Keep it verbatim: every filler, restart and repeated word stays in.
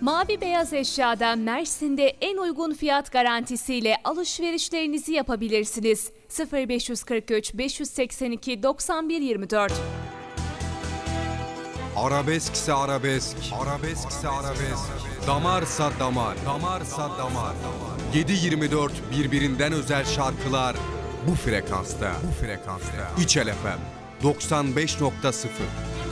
Mavi Beyaz Eşya'da Mersin'de en uygun fiyat garantisiyle alışverişlerinizi yapabilirsiniz. sıfır beş kırk üç beş seksen iki doksan bir yirmi dört. Arabeskse arabesk, arabeskse arabesk, damarsa damar, damarsa damar. yedi yirmi dört birbirinden özel şarkılar bu frekansta, bu frekansta. İçel F M doksan beş nokta sıfır.